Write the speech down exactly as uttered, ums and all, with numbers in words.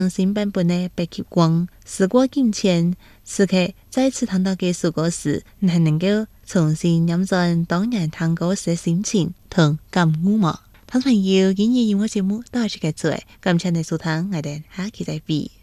新版本的《白极光》。时过境迁，此刻再次听到这首歌时，你还能够重新念转当年听歌时的心情同感悟吗？听众朋友，今日音乐节目到此结束，感谢你收听，我哋下期再会。